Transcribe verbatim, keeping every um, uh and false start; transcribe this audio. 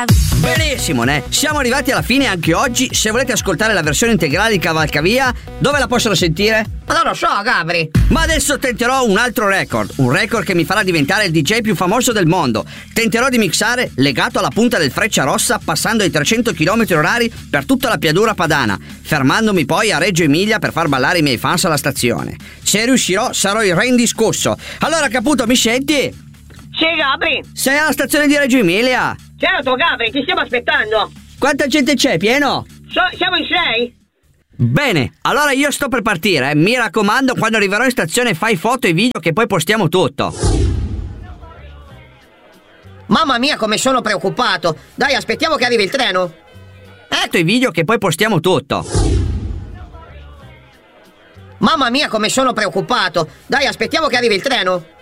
Benissimo, ne? Siamo arrivati alla fine anche oggi. Se volete ascoltare la versione integrale di Cavalcavia, dove la possono sentire? Ma non lo so, Gabri. Ma adesso tenterò un altro record. Un record che mi farà diventare il D J più famoso del mondo. Tenterò di mixare legato alla punta del Frecciarossa, passando i trecento chilometri orari per tutta la pianura padana, fermandomi poi a Reggio Emilia per far ballare i miei fans alla stazione. Se riuscirò sarò il re indiscusso. Allora, Caputo, mi senti? Sì, Gabri. Sei alla stazione di Reggio Emilia? Certo, Gabri, ti stiamo aspettando. Quanta gente c'è, pieno? So, siamo in sei? Bene, allora io sto per partire, eh. Mi raccomando, quando arriverò in stazione fai foto e video che poi postiamo tutto. Mamma mia, come sono preoccupato. Dai, aspettiamo che arrivi il treno. Ecco i video che poi postiamo tutto. Mamma mia, come sono preoccupato. Dai, aspettiamo che arrivi il treno.